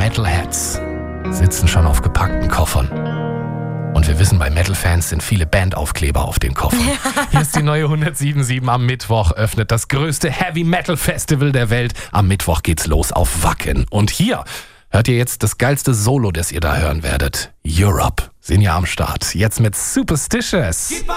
Metalheads sitzen schon auf gepackten Koffern. Und wir wissen, bei Metal-Fans sind viele Bandaufkleber auf den Koffern. Hier ist die neue 107.7. Am Mittwoch öffnet das größte Heavy-Metal-Festival der Welt. Am Mittwoch geht's los auf Wacken. Und hier hört ihr jetzt das geilste Solo, das ihr da hören werdet. Europe sind ja am Start. Jetzt mit Superstitious.